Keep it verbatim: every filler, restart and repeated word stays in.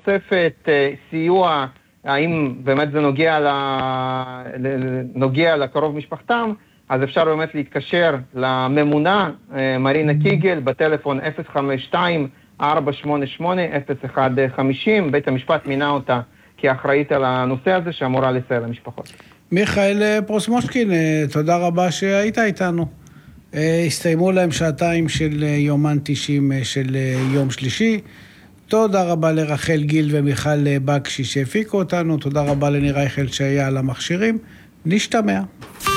תוספת, סיוע, האם באמת זה נוגע, ל... נוגע לקרוב משפחתם, אז אפשר באמת להתקשר לממונה, מרינה קיגל, בטלפון אפס חמש שתיים ארבע שמונה שמונה אפס אחד חמש אפס. בית המשפט מינה אותה כאחראית על הנושא הזה שאמורה לסייע למשפחות. מיכאל פרוסמושקין, תודה רבה שהיית איתנו. הסתיימו להם שעתיים של יומן תשעים של יום שלישי. תודה רבה לרחל גיל ומיכל בקשי שהפיקו אותנו. תודה רבה לניר רייכל שהיה על המכשירים. נשתמע.